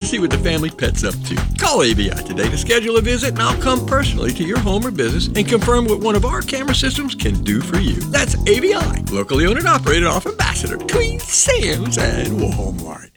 see what the family pet's up to. Call AVI today to schedule a visit, and I'll come personally to your home or business and confirm what one of our camera systems can do for you. That's AVI, locally owned and operated off Ambassador, between Sam's and Walmart.